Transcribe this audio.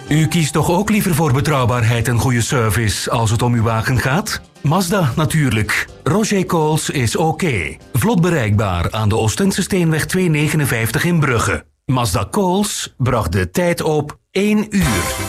U kiest toch ook liever voor betrouwbaarheid en goede service als het om uw wagen gaat? Mazda natuurlijk. Roger Coles is oké. Vlot bereikbaar aan de Oostense Steenweg 259 in Brugge. Mazda Coles bracht de tijd op 1 uur.